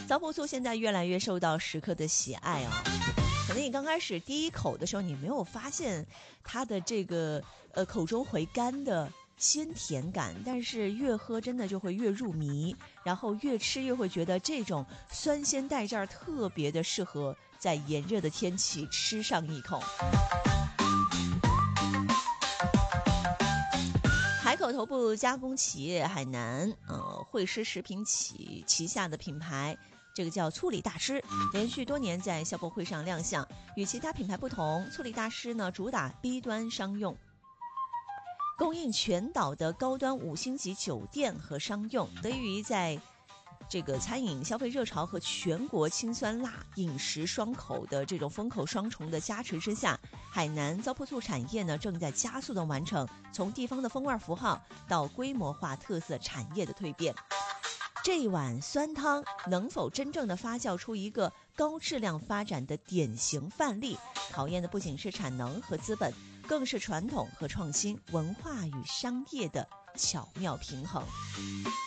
糟粕醋现在越来越受到食客的喜爱哦。可能你刚开始第一口的时候，你没有发现它的这个口中回甘的鲜甜感，但是越喝真的就会越入迷，然后越吃越会觉得这种酸鲜带劲儿特别的适合在炎热的天气吃上一口。海口头部加工企业海南惠施食品旗下的品牌，这个叫醋里大师，连续多年在消博会上亮相。与其他品牌不同，醋里大师呢主打 B 端商用，供应全岛的高端5星级酒店和商用。得益于在这个餐饮消费热潮和全国清酸辣饮食双口的这种风口双重的加持之下，海南糟粕醋产业呢正在加速的完成从地方的风味符号到规模化特色产业的蜕变。这一碗酸汤能否真正的发酵出一个高质量发展的典型范例，考验的不仅是产能和资本，更是传统和创新、文化与商业的巧妙平衡。